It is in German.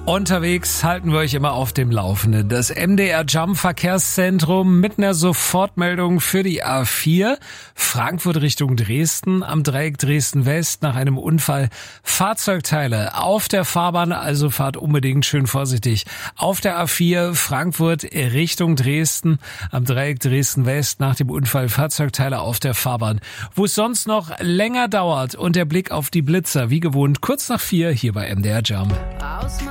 Unterwegs halten wir euch immer auf dem Laufenden. Das MDR Jump Verkehrszentrum mit einer Sofortmeldung für die A4 Frankfurt Richtung Dresden am Dreieck Dresden West nach einem Unfall. Fahrzeugteile auf der Fahrbahn, also fahrt unbedingt schön vorsichtig. Auf der A4 Frankfurt Richtung Dresden am Dreieck Dresden West nach dem Unfall. Fahrzeugteile auf der Fahrbahn. Wo es sonst noch länger dauert und der Blick auf die Blitzer, wie gewohnt, kurz nach 4 hier bei MDR Jump.